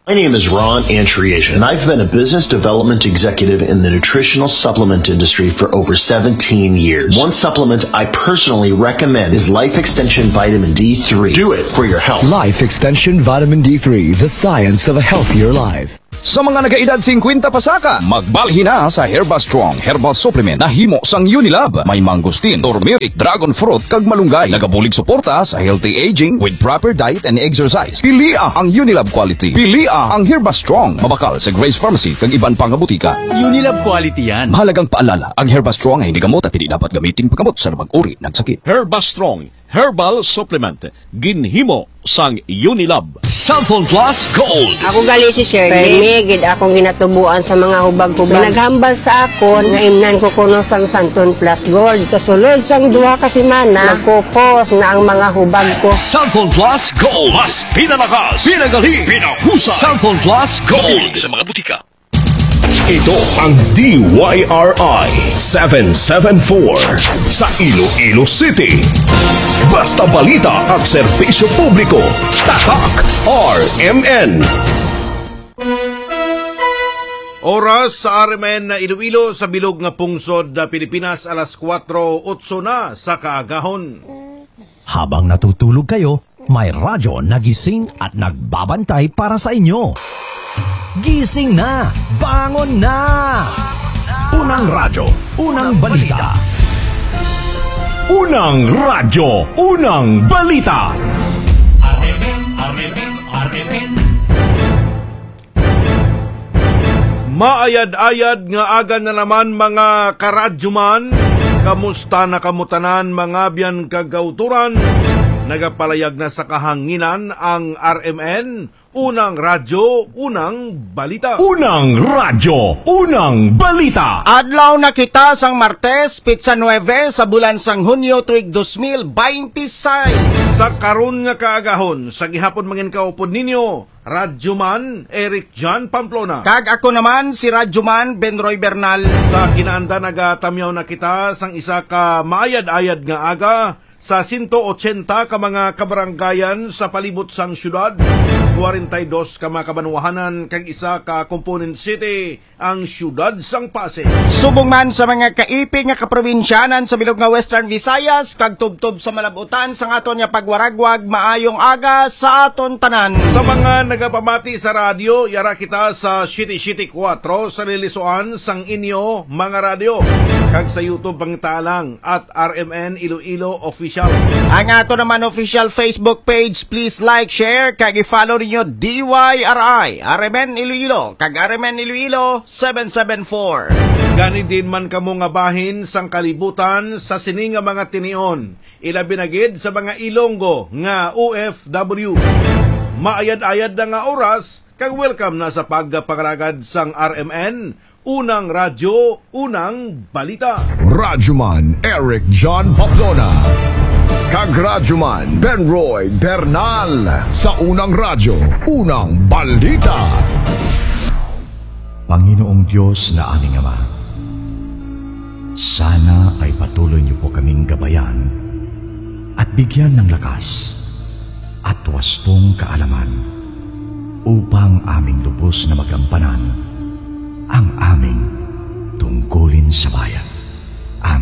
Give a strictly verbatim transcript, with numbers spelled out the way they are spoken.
My name is Ron Antriation, and I've been a business development executive in the nutritional supplement industry for over seventeen years. One supplement I personally recommend is Life Extension Vitamin D three. Do it for your health. Life Extension Vitamin D three, the science of a healthier life. Sa mga nagaedad fifty pasaka, magbalhin na sa Herba Strong Herbal Supplement na himo sang Unilab. May mangustin, turmeric, dragon fruit, kag malunggay. Nagabulig suporta sa healthy aging with proper diet and exercise. Pilia ang Unilab quality. Pilia ang Herba Strong. Mabakal sa Grace Pharmacy kag iban pang butika. Unilab quality yan. Mahalagang paalala, ang Herba Strong ay hindi gamot at hindi dapat gamitin paggamot sa mag-uri ng sakit. Herba Strong Herbal Supplement. Ginhimo sang Unilab. Cellphone Plus Gold. Ako gali si Shirley. Permigid akong ginatubuan sa mga hubag-hubag. Naghambal sa akon nga imnan ko kuno sang Santon Plus Gold. Kasulod sang duha ka semana, nagkupos na ang mga hubag ko. Cellphone Plus Gold. Mas pinalakas, pinagaling, pinahusay. Cellphone Plus Gold. Sa mga butika. Ito ang D Y R I seven seven four sa Iloilo City. Basta balita at serbisyo publiko. Tatak R M N. Oras sa R M N na Iloilo sa bilog nga pungsod na Pilipinas, alas kwatro otso na sa kaagahon. Habang natutulog kayo, may radyo nagising at nagbabantay para sa inyo. Gising na! Bangon na! Unang radyo, unang balita. Unang radyo, unang balita. R M N, R M N, R M N. Maayad-ayad nga aga na naman mga karadyoman. Kamusta na kamutanan mga biyan kagauturan? Nagapalayag na sa kahanginan ang R M N. Unang radyo, unang balita. Unang radyo, unang balita. Adlaw na kita sang Martes, Pitsa nueve sa bulan sang Hunyo tuig two thousand twenty-six. Sa karon nga kaagahon, sa gihapon mangin kaupod ninyo, Radyoman Eric John Pamplona. Kag ako naman si Radyoman Benroy Bernal. Sa kinaanda nagatamyaw na kita sang isa ka maayad-ayad nga aga sa one eighty ka mga kabaranggayan sa palibot sang syudad, forty-two ka mga kabanwahanan kag isa ka component city ang syudad sang Pasig. Subong man sa mga kaipig nga kaprobinsyanan sa bilog nga Western Visayas kag tubtob sa malabutan sang aton nga pagwaragwag, maayong aga sa aton tanan. Sa mga nagapamati sa radyo, yara kita sa City City four sa lilisuan sang inyo mga radyo. Kag sa YouTube pangitalang at R M N Iloilo Official. Ang ato naman official Facebook page, please like, share, kag i-follow ninyo D Y R I, R M N Iloilo, kag R M N Iloilo seven seven four. Gani din man kamo nga bahin sang kalibutan sa sini nga mga tinion. Ilabi na gid sa mga Ilonggo nga O F W. Maayad-ayad na nga oras, kag welcome na sa pagpakaragad sang R M N. Unang radyo, unang balita. Radyoman Eric John Pamplona. Kag Radyoman Benroy Bernal sa unang radyo, unang balita. Panginoong Diyos na aming Ama, sana ay patuloy niyo po kaming gabayan at bigyan ng lakas at wastong kaalaman upang aming lubos na magampanan ang aming tungkulin sa bayan.